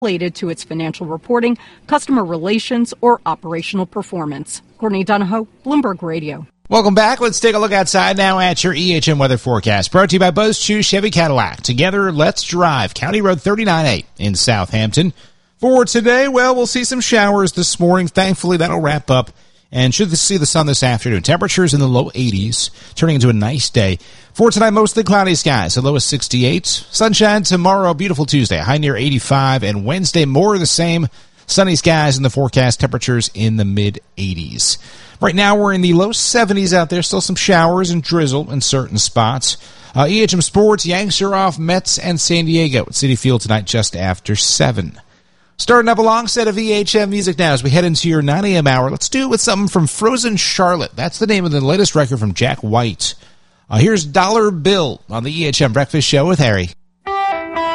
related to its financial reporting, customer relations, or operational performance. Courtney Donahoe, Bloomberg Radio. Welcome back. Let's take a look outside now at your EHM weather forecast. Brought to you by Bose Choose Chevy Cadillac. Together, let's drive. County Road 39A in Southampton. For today, well, we'll see some showers this morning. Thankfully, that'll wrap up. And should see the sun this afternoon. Temperatures in the low 80s, turning into a nice day. For tonight, mostly cloudy skies, a low of 68. Sunshine tomorrow, beautiful Tuesday, a high near 85. And Wednesday, more of the same. Sunny skies in the forecast, temperatures in the mid-80s. Right now, we're in the low 70s out there. Still some showers and drizzle in certain spots. EHM Sports, Yanks are off, Mets and San Diego at Citi Field tonight just after 7. Starting up a long set of EHM music now as we head into your 9 a.m. hour. Let's do it with something from Frozen Charlotte. That's the name of the latest record from Jack White. Here's Dollar Bill on the EHM Breakfast Show with Harry.